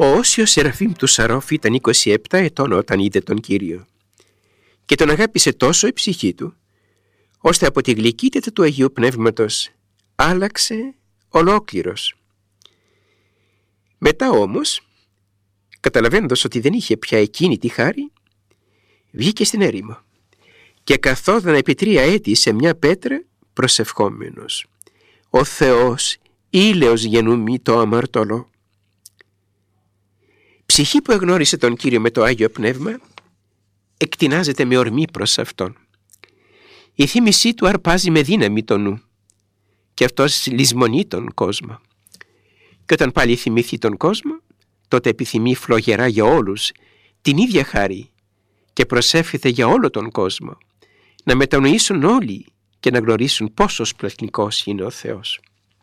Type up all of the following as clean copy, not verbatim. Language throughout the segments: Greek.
Ο Όσιος Σεραφείμ του Σαρόφ ήταν 27 ετών όταν είδε τον Κύριο και τον αγάπησε τόσο η ψυχή του, ώστε από τη γλυκύτητα του Αγίου Πνεύματος άλλαξε ολόκληρος. Μετά όμως, καταλαβαίνοντας ότι δεν είχε πια εκείνη τη χάρη, βγήκε στην έρημο και καθόταν επί 3 έτη σε μια πέτρα προσευχόμενος: «Ο Θεός, ήλαιος γενούμι το αμαρτωλό». Ψυχή που εγνώρισε τον Κύριο με το Άγιο Πνεύμα εκτινάζεται με ορμή προς Αυτόν. Η θύμησή του αρπάζει με δύναμη το νου και αυτός λησμονεί τον κόσμο. Και όταν πάλι θυμηθεί τον κόσμο, τότε επιθυμεί φλογερά για όλους την ίδια χάρη και προσεύχεται για όλο τον κόσμο, να μετανοήσουν όλοι και να γνωρίσουν πόσο σπλαχνικός είναι ο Θεός.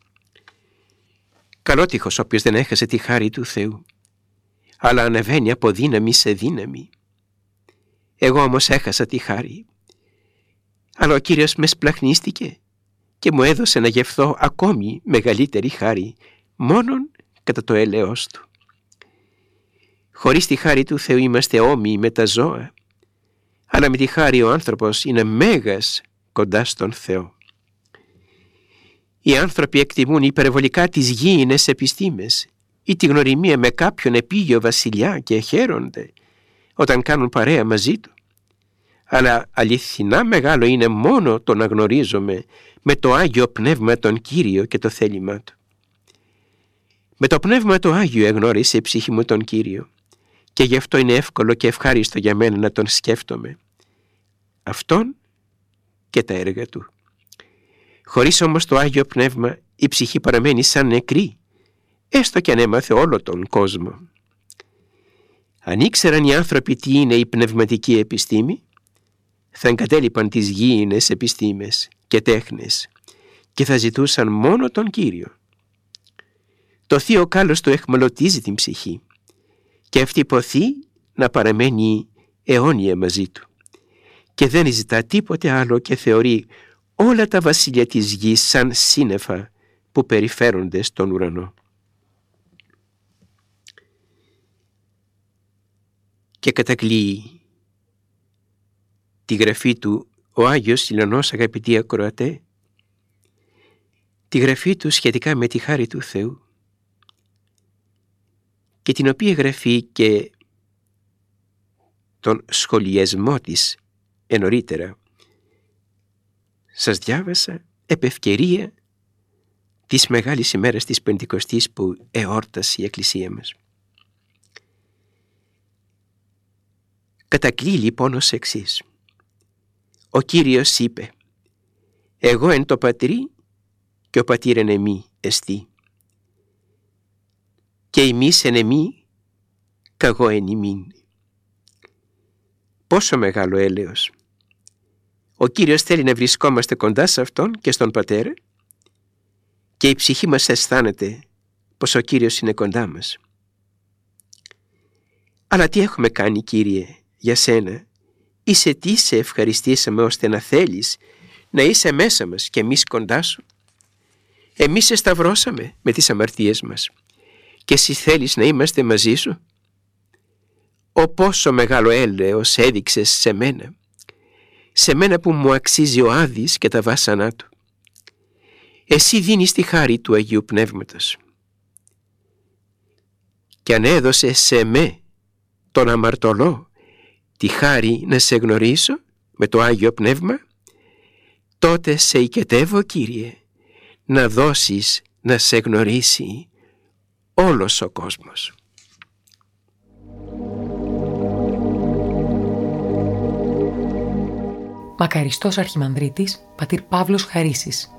Καλότυχος όποιος δεν έχασε τη χάρη του Θεού, αλλά ανεβαίνει από δύναμη σε δύναμη. Εγώ όμως έχασα τη χάρη, αλλά ο Κύριος με σπλαχνίστηκε και μου έδωσε να γευθώ ακόμη μεγαλύτερη χάρη, μόνον κατά το έλεος Του. Χωρίς τη χάρη του Θεού είμαστε όμοιοι με τα ζώα, αλλά με τη χάρη ο άνθρωπος είναι μέγας κοντά στον Θεό. Οι άνθρωποι εκτιμούν υπερβολικά τις γήινες επιστήμες ή τη γνωριμία με κάποιον επίγειο βασιλιά και χαίρονται όταν κάνουν παρέα μαζί του. Αλλά αληθινά μεγάλο είναι μόνο το να γνωρίζουμε με το Άγιο Πνεύμα τον Κύριο και το θέλημά Του. Με το Πνεύμα το Άγιο εγνώρισε η ψυχή μου τον Κύριο και γι' αυτό είναι εύκολο και ευχάριστο για μένα να τον σκέφτομαι, Αυτόν και τα έργα Του. Χωρίς όμως το Άγιο Πνεύμα η ψυχή παραμένει σαν νεκρή, έστω και αν έμαθε όλο τον κόσμο. Αν ήξεραν οι άνθρωποι τι είναι η πνευματική επιστήμη, θα εγκατέλειπαν τις γήινες επιστήμες και τέχνες και θα ζητούσαν μόνο τον Κύριο. Το θείο κάλος Του εχμαλωτίζει την ψυχή και αυτή ποθεί να παραμένει αιώνια μαζί Του και δεν ζητά τίποτε άλλο και θεωρεί όλα τα βασίλεια της γης σαν σύννεφα που περιφέρονται στον ουρανό. Και κατακλείει τη γραφή του ο Άγιος Συλλανός, αγαπητοί ακροατέ, τη γραφή του σχετικά με τη χάρη του Θεού, και την οποία γραφή και τον σχολιασμό της νωρίτερα σας διάβασα επ' ευκαιρία της μεγάλης ημέρας της Πεντηκοστής που εόρτασε η Εκκλησία μας. Κατακλεί λοιπόν ως εξής: ο Κύριος είπε, «Εγώ εν το πατρί και ο πατήρ εν εμεί εστί, και εμείς εν εμεί καγώ εν ημίν». Πόσο μεγάλο έλεος! Ο Κύριος θέλει να βρισκόμαστε κοντά σε Αυτόν και στον Πατέρα και η ψυχή μας αισθάνεται πως ο Κύριος είναι κοντά μας. Αλλά τι έχουμε κάνει, Κύριε, για Σένα ή σε τι σε ευχαριστήσαμε ώστε να θέλεις να είσαι μέσα μας και εμείς κοντά Σου? Εμείς σε σταυρώσαμε με τις αμαρτίες μας και εσύ θέλεις να είμαστε μαζί Σου. Ο πόσο μεγάλο έλεος έδειξες σε μένα που μου αξίζει ο Άδης και τα βάσανά του. Εσύ δίνεις τη χάρη του Αγίου Πνεύματος. Και αν έδωσες σε με τον αμαρτωλό τη χάρη να σε γνωρίσω με το Άγιο Πνεύμα, τότε σε οικετεύω, Κύριε, να δώσεις να σε γνωρίσει όλος ο κόσμος. Μακαριστός Αρχιμανδρίτης, πατήρ Παύλος Χαρίσης.